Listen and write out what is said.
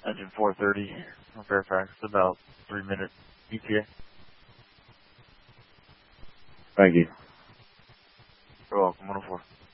Engine 430 from Fairfax, about 3-minute ETA. Thank you. You're welcome, 104.